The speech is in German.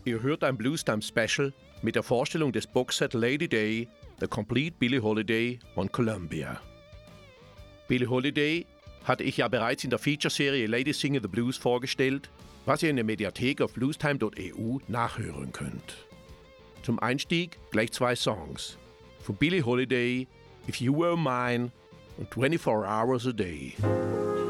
Ihr hört ein Bluestime Special mit der Vorstellung des Boxset Lady Day, The Complete Billie Holiday on Columbia. Billie Holiday hatte ich ja bereits in der Feature-Serie Lady Singing the Blues vorgestellt, was ihr in der Mediathek auf bluestime.eu nachhören könnt. Zum Einstieg gleich 2 Songs. Von Billie Holiday, If You Were Mine und 24 Hours a Day.